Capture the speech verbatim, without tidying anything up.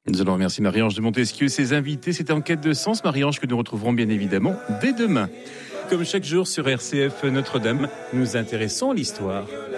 Nous allons remercier Marie-Ange de Montesquieu et ses invités. C'était En quête de sens, Marie-Ange, que nous retrouverons bien évidemment dès demain. Comme chaque jour sur R C F Notre-Dame, nous intéressons à l'histoire.